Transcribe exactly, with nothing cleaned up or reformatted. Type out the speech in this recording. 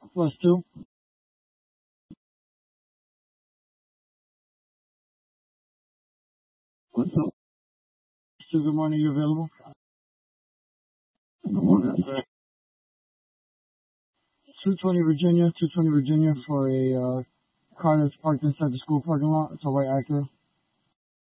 Plus two. What's up? Stu, good morning. You available? Good morning. two twenty Virginia, two twenty Virginia for a uh, car that's parked inside the school parking lot. It's a white Acura.